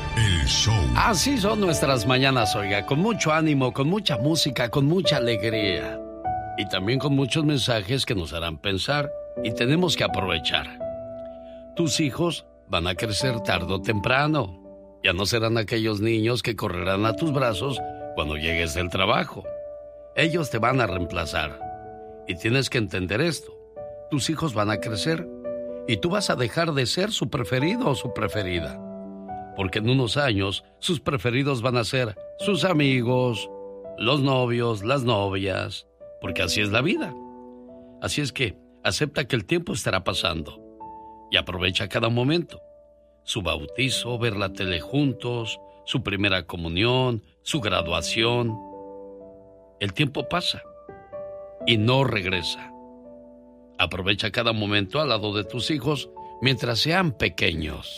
El show. Así son nuestras mañanas, oiga, con mucho ánimo, con mucha música, con mucha alegría. Y también con muchos mensajes que nos harán pensar y tenemos que aprovechar. Tus hijos van a crecer tarde o temprano. Ya no serán aquellos niños que correrán a tus brazos cuando llegues del trabajo. Ellos te van a reemplazar. Y tienes que entender esto. Tus hijos van a crecer y tú vas a dejar de ser su preferido o su preferida. Porque en unos años sus preferidos van a ser sus amigos, los novios, las novias, porque así es la vida. Así es que acepta que el tiempo estará pasando y aprovecha cada momento. Su bautizo, ver la tele juntos, su primera comunión, su graduación. El tiempo pasa y no regresa. Aprovecha cada momento al lado de tus hijos mientras sean pequeños.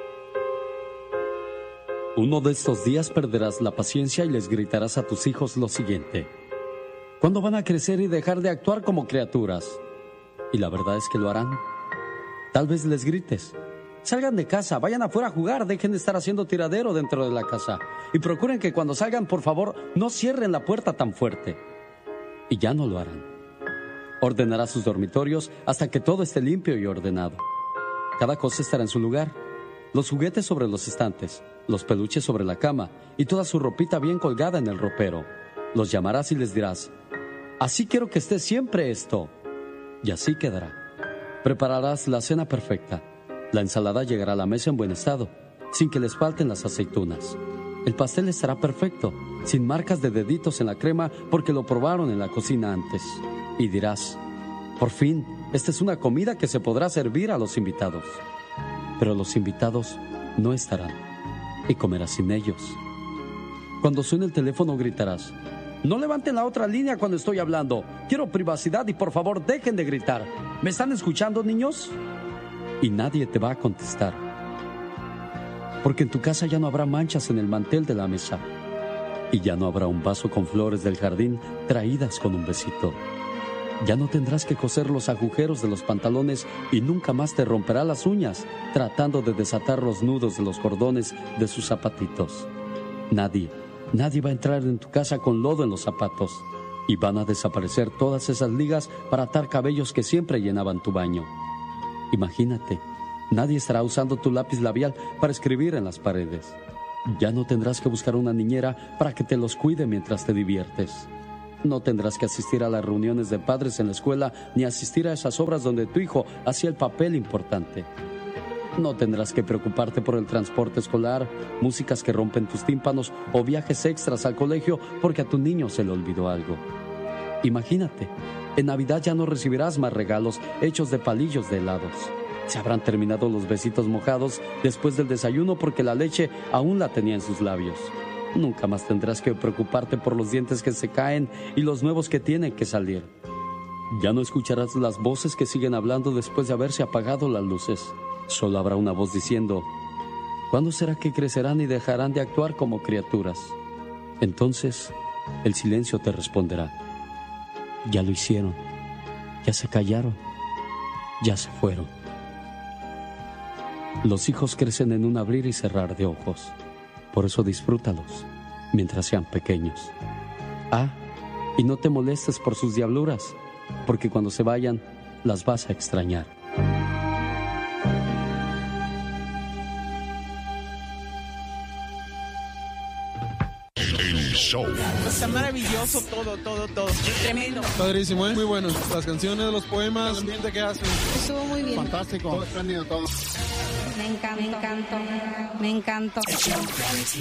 Uno de estos días perderás la paciencia y les gritarás a tus hijos lo siguiente: ¿cuándo van a crecer y dejar de actuar como criaturas? Y la verdad es que lo harán. Tal vez les grites: salgan de casa, vayan afuera a jugar, dejen de estar haciendo tiradero dentro de la casa. Y procuren que cuando salgan, por favor, no cierren la puerta tan fuerte. Y ya no lo harán. Ordenará sus dormitorios hasta que todo esté limpio y ordenado. Cada cosa estará en su lugar. Los juguetes sobre los estantes, los peluches sobre la cama y toda su ropita bien colgada en el ropero. Los llamarás y les dirás: así quiero que esté siempre esto. Y así quedará. Prepararás la cena perfecta. La ensalada llegará a la mesa en buen estado, sin que les falten las aceitunas. El pastel estará perfecto, sin marcas de deditos en la crema porque lo probaron en la cocina antes. Y dirás: por fin, esta es una comida que se podrá servir a los invitados. Pero los invitados no estarán y comerás sin ellos. Cuando suene el teléfono gritarás: no levanten la otra línea cuando estoy hablando. Quiero privacidad y por favor dejen de gritar. ¿Me están escuchando, niños? Y nadie te va a contestar. Porque en tu casa ya no habrá manchas en el mantel de la mesa. Y ya no habrá un vaso con flores del jardín traídas con un besito. Ya no tendrás que coser los agujeros de los pantalones y nunca más te romperá las uñas tratando de desatar los nudos de los cordones de sus zapatitos. Nadie va a entrar en tu casa con lodo en los zapatos. Y van a desaparecer todas esas ligas para atar cabellos que siempre llenaban tu baño. Imagínate, nadie estará usando tu lápiz labial para escribir en las paredes. Ya no tendrás que buscar una niñera para que te los cuide mientras te diviertes. No tendrás que asistir a las reuniones de padres en la escuela ni asistir a esas obras donde tu hijo hacía el papel importante. No tendrás que preocuparte por el transporte escolar, músicas que rompen tus tímpanos o viajes extras al colegio porque a tu niño se le olvidó algo. Imagínate, en Navidad ya no recibirás más regalos hechos de palillos de helados. Se habrán terminado los besitos mojados después del desayuno porque la leche aún la tenía en sus labios. Nunca más tendrás que preocuparte por los dientes que se caen y los nuevos que tienen que salir. Ya no escucharás las voces que siguen hablando después de haberse apagado las luces. Solo habrá una voz diciendo: ¿cuándo será que crecerán y dejarán de actuar como criaturas? Entonces, el silencio te responderá: ya lo hicieron, ya se callaron, ya se fueron. Los hijos crecen en un abrir y cerrar de ojos. Por eso disfrútalos mientras sean pequeños. Y no te molestes por sus diabluras, porque cuando se vayan, las vas a extrañar. El show. Está maravilloso todo. Tremendo. Padrísimo, ¿eh? Muy bueno. Las canciones, los poemas, el ambiente que hacen. Estuvo muy bien. Fantástico. Todo espléndido, todo. Me encantó.